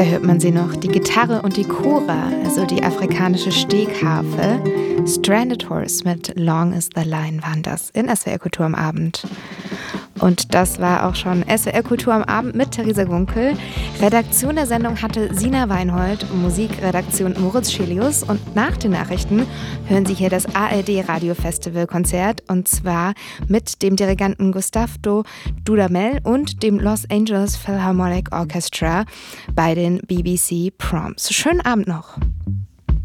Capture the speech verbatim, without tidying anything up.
Da hört man sie noch, die Gitarre und die Kora, also die afrikanische Stegharfe. Stranded Horse mit Long is the Line waren das in S W R Kultur am Abend. Und das war auch schon S W R Kultur am Abend mit Theresa Gunkel. Redaktion der Sendung hatte Sina Weinhold, Musikredaktion Moritz Schelius. Und nach den Nachrichten hören Sie hier das A R D Radio Festival Konzert. Und zwar mit dem Dirigenten Gustavo Dudamel und dem Los Angeles Philharmonic Orchestra bei den B B C Proms. Schönen Abend noch.